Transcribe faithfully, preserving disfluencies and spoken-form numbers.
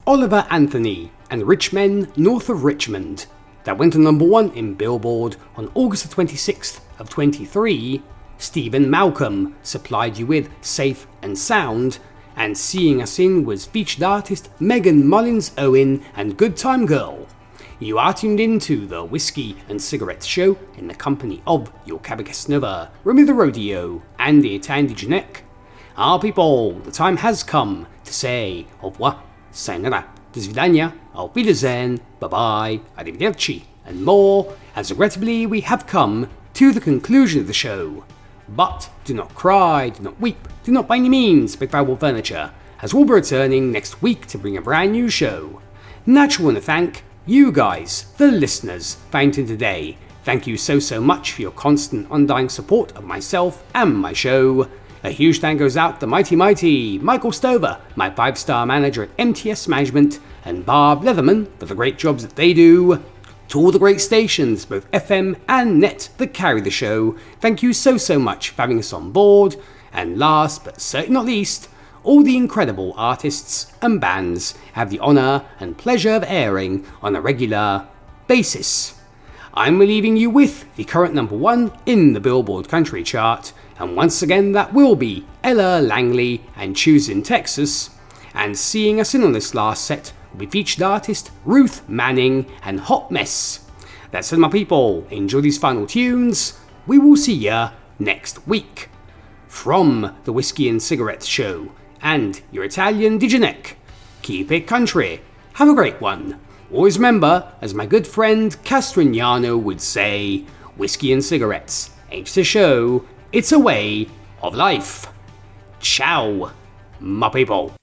Oliver Anthony and Rich Men North of Richmond. That went to number one in Billboard on August the twenty-sixth of twenty-three. Stephen Malcolm supplied you with Safe and Sound, and Seeing Us In was featured artist Megan Mullins Owen and Good Time Girl. You are tuned into the Whiskey and Cigarettes Show in the company of your Cabocast Nova, Remy the Rodeo, and the Italian Dijanek. Our people, the time has come to say au revoir, sayonara, do svidania, auf Wiedersehen, bye-bye, arrivederci, and more, as regrettably we have come to the conclusion of the show. But do not cry, do not weep, do not by any means break valuable furniture, as we'll be returning next week to bring a brand new show. Naturally want to thank you guys, the listeners, found in today. Thank you so so much for your constant undying support of myself and my show. A huge thank goes out to mighty mighty Michael Stover, my five star manager at M T S Management, and Barb Leatherman for the great jobs that they do. To all the great stations, both F M and net, that carry the show, thank you so so much for having us on board. And last but certainly not least, all the incredible artists and bands have the honour and pleasure of airing on a regular basis. I'm leaving you with the current number one in the Billboard Country Chart, and once again that will be Ella Langley and Choosing Texas, and Seeing Us In on this last set will be featured artist Ruth Manning and Hot Mess. That's it, my people. Enjoy these final tunes. We will see ya next week. From the Whiskey and Cigarettes Show and your Italian Dijanek, keep it country. Have a great one. Always remember, as my good friend Castrignano would say, whiskey and cigarettes ain't just a show, it's a way of life. Ciao, my people.